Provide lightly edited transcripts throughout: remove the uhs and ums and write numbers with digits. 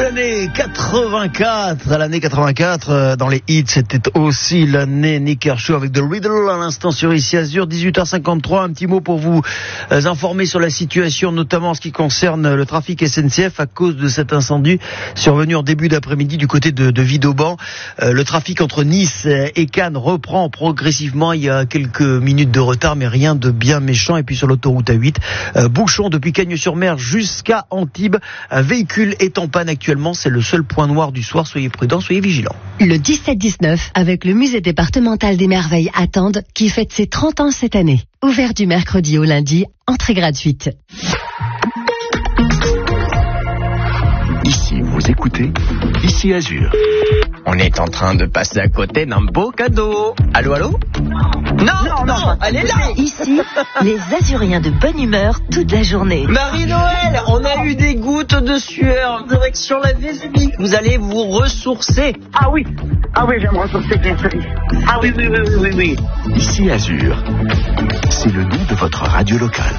l'année 84. L'année 84, dans les hits, c'était aussi l'année Nick Kershaw avec The Riddle à l'instant sur Ici Azur, 18h53. Un petit mot pour vous informer sur la situation, notamment en ce qui concerne le trafic SNCF à cause de cet incendie survenu en début d'après-midi du côté de Vidauban. Le trafic entre Nice et Cannes reprend progressivement. Il y a quelques minutes de retard, mais rien de bien méchant. Et puis sur l'autoroute A8, bouchon depuis Cagnes-sur-Mer jusqu'à Antibes. Un véhicule est en panne actuellement. C'est le seul point noir du soir. Soyez prudents, soyez vigilants. Le 17-19 avec le musée départemental des merveilles à Tende qui fête ses 30 ans cette année. Ouvert du mercredi au lundi, entrée gratuite. Ici, vous écoutez Ici Azur. On est en train de passer à côté d'un beau cadeau. Allô, allô ? Non, elle est là. Ici, les Azuriens de bonne humeur toute la journée. Marie-Noël, on a eu des gouttes de sueur, direction la Vésubie. Vous allez vous ressourcer. Ah oui, je vais me ressourcer, bien sûr. Ah oui. Ici Azur, c'est le nom de votre radio locale.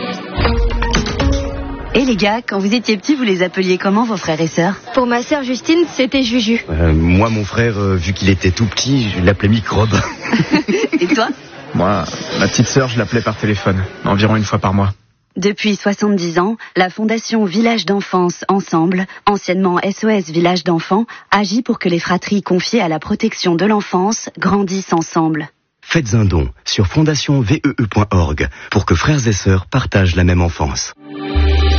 Et les gars, quand vous étiez petits, vous les appeliez comment, vos frères et sœurs ? Pour ma sœur Justine, c'était Juju. Moi, mon frère, vu qu'il était tout petit, je l'appelais Microbe. Et toi ? Moi, ma petite sœur, je l'appelais par téléphone, environ une fois par mois. Depuis 70 ans, la Fondation Village d'Enfance Ensemble, anciennement SOS Village d'Enfants, agit pour que les fratries confiées à la protection de l'enfance grandissent ensemble. Faites un don sur fondationvee.org pour que frères et sœurs partagent la même enfance.